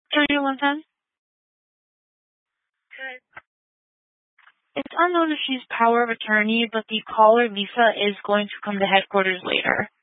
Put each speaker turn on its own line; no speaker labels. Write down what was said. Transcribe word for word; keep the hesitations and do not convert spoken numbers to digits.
Can you one time?
Good.
It's unknown if she's power of attorney, but the caller, Lisa, is going to come to headquarters later.